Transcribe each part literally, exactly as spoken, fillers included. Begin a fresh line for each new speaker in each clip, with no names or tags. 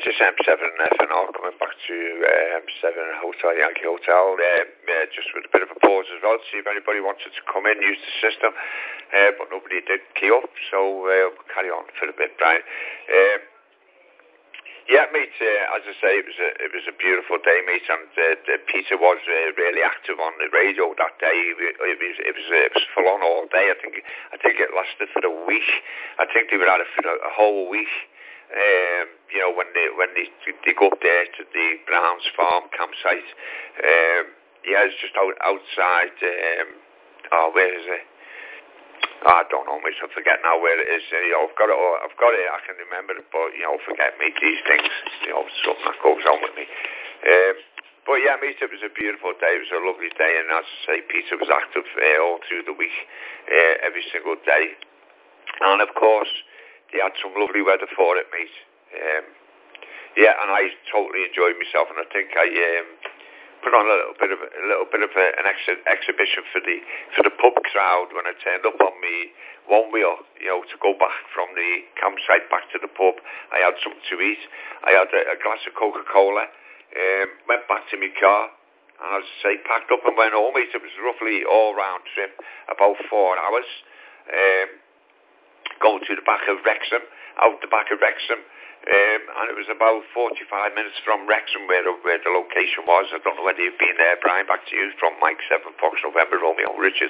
just M seven F N R coming back to uh, M seven Hotel Yankee Hotel. Uh, uh, just with a bit of a pause as well to see if anybody wanted to come in, use the system, uh, but nobody did key up, so uh, we'll carry on for a bit, Brian. Uh, yeah, mate. Uh, as I say, it was a it was a beautiful day, mate, and uh, Peter was uh, really active on the radio that day. It was it was it was full on all day. I think I think it lasted for a week. I think they were at it for a, a whole week. Um, you know, when they when they, they go up there to the Browns Farm campsite, um, yeah, it's just out outside. Um, oh, where is it? Oh, I don't know, mate. I forget now where it is. Uh, you know, I've got it. I've got it. I can remember it, but you know, forget me these things. You know, something that goes on with me. Um, but yeah, mate, it was a beautiful day. It was a lovely day, and as I say, Peter was active uh, all through the week, uh, every single day, and of course. They had some lovely weather for it, mate. Um, yeah, and I totally enjoyed myself, and I think I um, put on a little bit of a, a little bit of a, an ex- exhibition for the for the pub crowd when I turned up on me one wheel, you know, to go back from the campsite back to the pub. I had something to eat. I had a, a glass of Coca-Cola. Um, went back to my car, and as I say, packed up and went home, mate. It was roughly all round trip, about four hours. Um, Going to the back of Wrexham, out the back of Wrexham, um, and it was about forty-five minutes from Wrexham where the, where the location was. I don't know whether you've been there, Brian. Back to you from Mike seven Fox November Romeo Richard.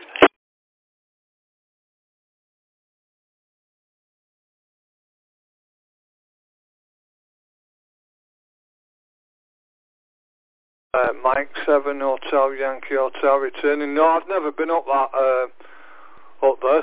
Uh, Mike seven Hotel Yankee Hotel returning. No, I've never been up that uh, up there.